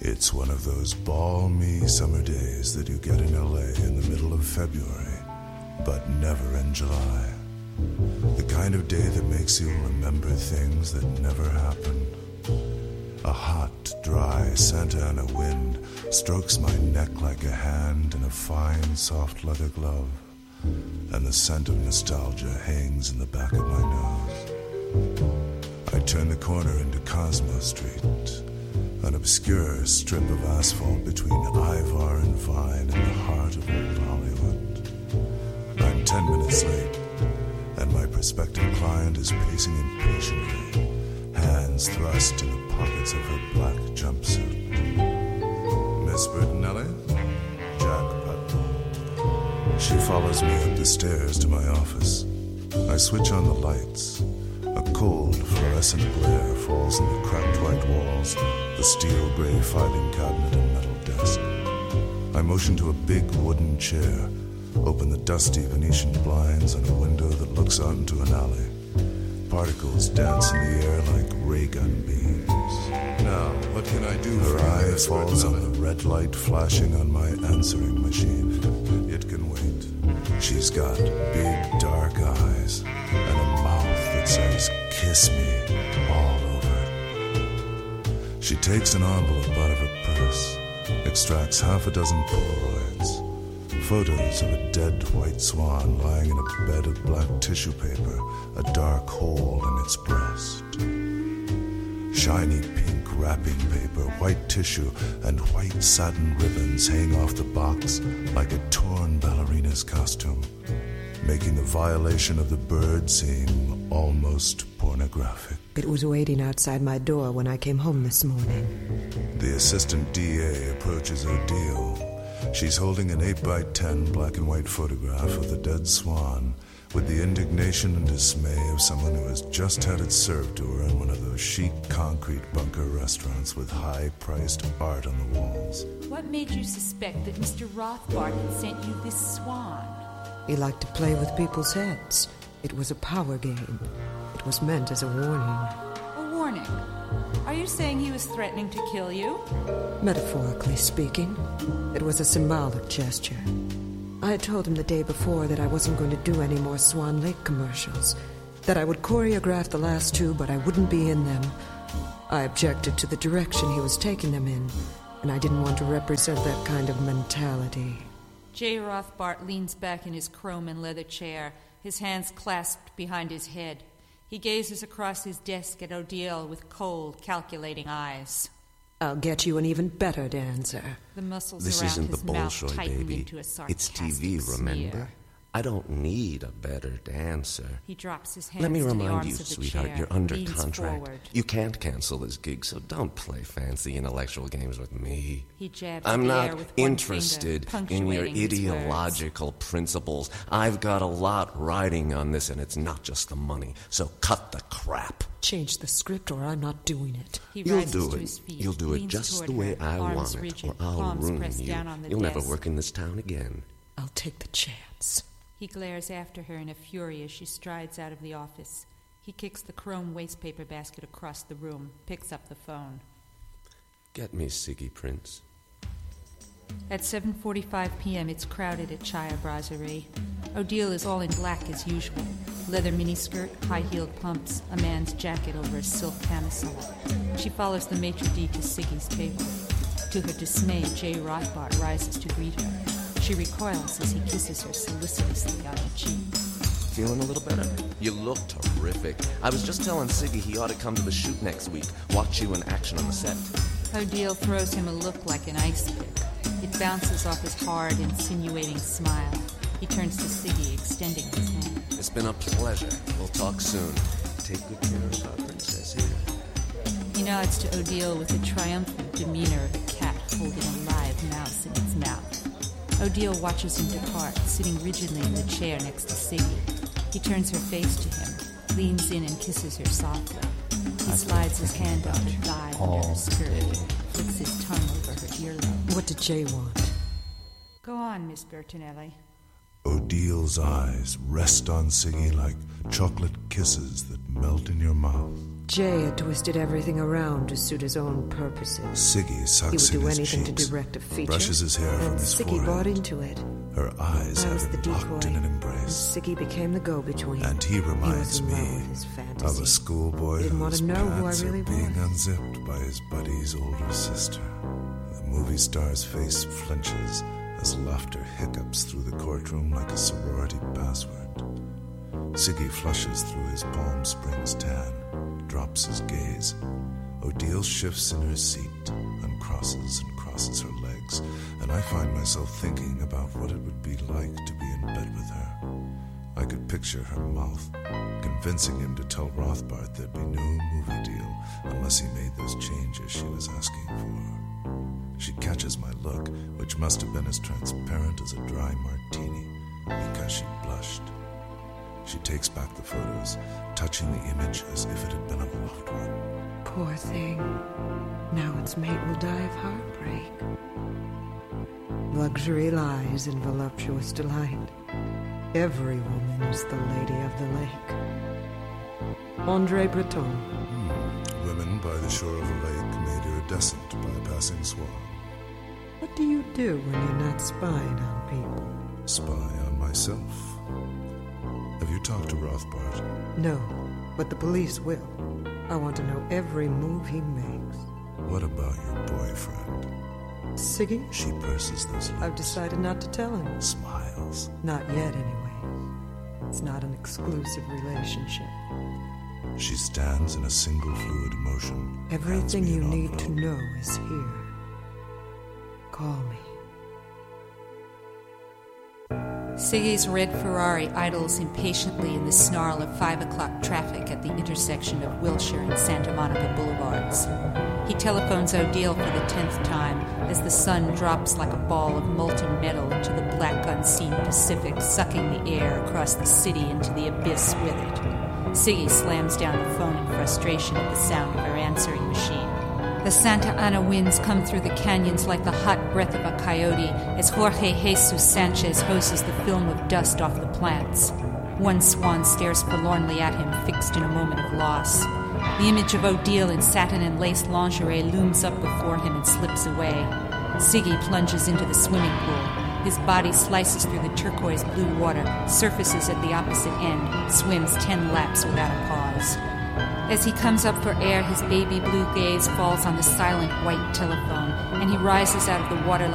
It's one of those balmy summer days that you get in LA in the middle of February, but never in July. The kind of day that makes you remember things that never happened. A hot, dry Santa Ana wind strokes my neck like a hand in a fine, soft leather glove, and the scent of nostalgia hangs in the back of my nose. I turn the corner into Cosmo Street, an obscure strip of asphalt between Ivar and Vine in the heart of old Hollywood. I'm 10 minutes late, and my prospective client is pacing impatiently, hands thrust in the pockets of her black jumpsuit. Miss Bertinelli? Jack Putnam. She follows me up the stairs to my office. I switch on the lights. A cold, fluorescent glare falls on the cracked white walls, the steel gray filing cabinet and metal desk. I motion to a big wooden chair, open the dusty Venetian blinds on a window that looks out into an alley. Particles dance in the air like ray gun beams. Now, what can I do for you? Her eye falls on the red light flashing on my answering machine. It can wait. She's got big dark eyes and a mouth that says, "Kiss me," all over it. She takes an envelope out of her purse, extracts half a dozen Polaroids, photos of a dead white swan lying in a bed of black tissue paper, a dark hole in its breast. Shiny pink wrapping paper, white tissue, and white satin ribbons hang off the box like a torn ballerina's costume, making the violation of the bird seem almost pornographic. It was waiting outside my door when I came home this morning. The assistant DA approaches Odile. She's holding an 8x10 black and white photograph of the dead swan with the indignation and dismay of someone who has just had it served to her in one of those chic concrete bunker restaurants with high-priced art on the walls. What made you suspect that Mr. Rothbard had sent you this swan? He liked to play with people's heads. It was a power game. It was meant as a warning. A warning? Are you saying he was threatening to kill you? Metaphorically speaking, it was a symbolic gesture. I had told him the day before that I wasn't going to do any more Swan Lake commercials, that I would choreograph the last two, but I wouldn't be in them. I objected to the direction he was taking them in, and I didn't want to represent that kind of mentality. Jay Rothbart leans back in his chrome and leather chair, his hands clasped behind his head. He gazes across his desk at Odile with cold, calculating eyes. I'll get you an even better dancer. The muscles This around isn't his the mouth Bolshoi, tighten baby. into a It's sarcastic TV, remember? sneer. I don't need a better dancer. He drops his hands Let me to the remind arms you, of the sweetheart, chair, you're under leans contract. forward. You can't cancel this gig, so don't play fancy intellectual games with me. He jabs I'm at the air not with one interested finger, in your punctuating his ideological principles. I've got a lot riding on this, and it's not just the money. So cut the crap. Change the script or I'm not doing it. He You'll rises do to it. his feet, You'll do it leans just toward the way her, I arms want it, rigid, or I'll palms ruin pressed you. down on the You'll never desk. work in this town again. I'll take the chance. He glares after her in a fury as she strides out of the office. He kicks the chrome wastepaper basket across the room, picks up the phone. Get me Siggy Prince. At 7:45 p.m., it's crowded at Chaya Brasserie. Odile is all in black as usual. Leather miniskirt, high-heeled pumps, a man's jacket over a silk camisole. She follows the maitre d' to Siggy's table. To her dismay, Jay Rothbart rises to greet her. She recoils as he kisses her solicitously on the cheek. Feeling a little better? You look terrific. I was just telling Siggy he ought to come to the shoot next week. Watch you in action on the set. Odile throws him a look like an ice pick. It bounces off his hard, insinuating smile. He turns to Siggy, extending his hand. It's been a pleasure. We'll talk soon. Take good care of our princess here. He nods to Odile with the triumphant demeanor of a cat holding a live mouse in its mouth. Odile watches him depart, sitting rigidly in the chair next to Siggy. He turns her face to him, leans in and kisses her softly. He slides his hand up her thigh under her skirt, flicks his tongue over her earlobe. What did Jay want? Go on, Miss Bertinelli. Odile's eyes rest on Siggy like chocolate kisses that melt in your mouth. Jay had twisted everything around to suit his own purposes. Siggy sucks He would do in his anything cheeks, to direct a feature. brushes his hair from and his Siggy bought forehead. into it. Her eyes I have was the him locked decoy, in an and embrace. Siggy became the go-between. And he reminds in love me with his fantasy. of a schoolboy He didn't want whose to know who I pants really are being was. unzipped by his buddy's older sister. The movie star's face flinches as laughter hiccups through the courtroom like a sorority password. Siggy flushes through his Palm Springs tan, drops his gaze. Odile shifts in her seat, uncrosses and crosses her legs, and I find myself thinking about what it would be like to be in bed with her. I could picture her mouth, convincing him to tell Rothbart there'd be no movie deal unless he made those changes she was asking for. She catches my look, which must have been as transparent as a dry martini, because she blushed. She takes back the photos, touching the image as if it had been a loved one. Poor thing. Now its mate will die of heartbreak. Luxury lies in voluptuous delight. Every woman is the lady of the lake. André Breton. Women by the shore of a lake made iridescent by a passing swan. What do you do when you're not spying on people? Spy on myself. Have you talked to Rothbart? No, but the police will. I want to know every move he makes. What about your boyfriend? Siggy? She purses those lips. I've decided not to tell him. Smiles. Not yet, anyway. It's not an exclusive relationship. She stands in a single fluid motion. Everything hands me you an need to envelope. know is here. Call me. Siggy's red Ferrari idles impatiently in the snarl of 5 o'clock traffic at the intersection of Wilshire and Santa Monica Boulevards. He telephones Odile for the 10th time as the sun drops like a ball of molten metal into the black unseen Pacific, sucking the air across the city into the abyss with it. Siggy slams down the phone in frustration at the sound of her answering machine. The Santa Ana winds come through the canyons like the hot breath of a coyote as Jorge Jesus Sanchez hoses the film of dust off the plants. One swan stares forlornly at him, fixed in a moment of loss. The image of Odile in satin and lace lingerie looms up before him and slips away. Siggy plunges into the swimming pool. His body slices through the turquoise blue water, surfaces at the opposite end, swims 10 laps without a pause. As he comes up for air, his baby blue gaze falls on the silent white telephone, and he rises out of the water like